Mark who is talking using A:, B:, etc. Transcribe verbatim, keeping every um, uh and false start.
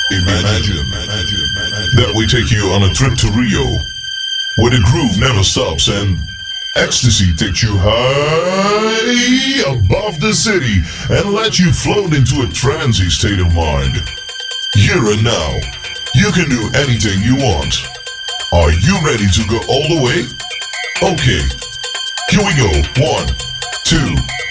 A: Imagine that we take you on a trip to Rio, where the groove never stops and ecstasy takes you high above the city and lets you float into a trancy state of mind. Here and now, you can do anything you want. Are you ready to go all the way? Okay, here we go. One, two,